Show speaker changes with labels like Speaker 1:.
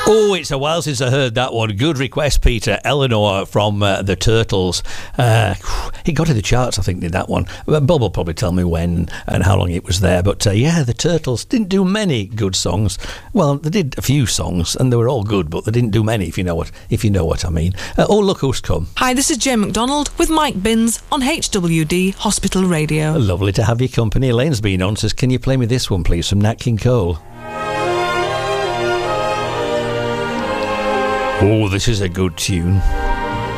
Speaker 1: Oh, it's a while since I heard that one. Good request, Peter. Eleanor from the Turtles. It got to the charts, I think, did that one. Bob will probably tell me when and how long it was there. But yeah, the Turtles didn't do many good songs. Well, they did a few songs, and they were all good, but they didn't do many, if you know what I mean. Oh, look who's come.
Speaker 2: Hi, this is Jane McDonald with Mike Binns on HWD Hospital Radio.
Speaker 1: Lovely to have your company. Elaine's been on, says, can you play me this one, please, from Nat King Cole? Oh, this is a good tune.